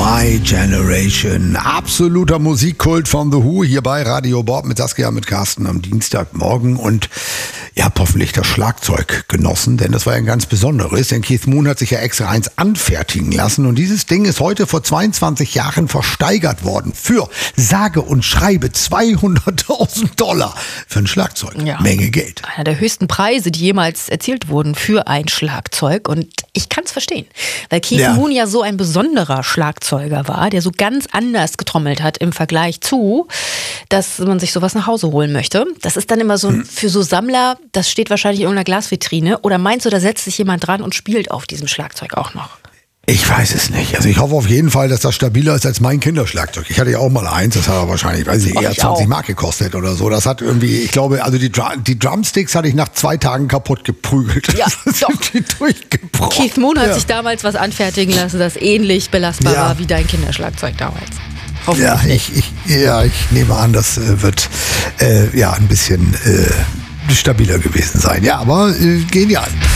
My Generation, absoluter Musikkult von The Who hier bei Radio Bob mit Saskia, mit Carsten am Dienstagmorgen. Und ihr habt hoffentlich das Schlagzeug genossen, denn das war ja ein ganz besonderes, denn Keith Moon hat sich ja extra eins anfertigen lassen und dieses Ding ist heute vor 22 Jahren versteigert worden für sage und schreibe $200.000 für ein Schlagzeug. Ja. Menge Geld. Einer der höchsten Preise, die jemals erzielt wurden für ein Schlagzeug, und ich kann es verstehen, weil Keith Moon ja so ein besonderer Schlagzeuger war, der so ganz anders getrommelt hat im Vergleich zu, dass man sich sowas nach Hause holen möchte. Das ist dann immer so für so Sammler, das steht wahrscheinlich in irgendeiner Glasvitrine. Oder meinst du, da setzt sich jemand dran und spielt auf diesem Schlagzeug auch noch? Ich weiß es nicht. Also ich hoffe auf jeden Fall, dass das stabiler ist als mein Kinderschlagzeug. Ich hatte ja auch mal eins, das hat aber wahrscheinlich, weiß ich, eher 20 Mark gekostet oder so. Das hat irgendwie, ich glaube, also die Drumsticks hatte ich nach 2 Tagen kaputt geprügelt. Ja, sind die durchgebrochen. Keith Moon hat sich damals was anfertigen lassen, das ähnlich belastbar war wie dein Kinderschlagzeug damals. Ja, ich nehme an, das wird ein bisschen stabiler gewesen sein. Ja, aber genial.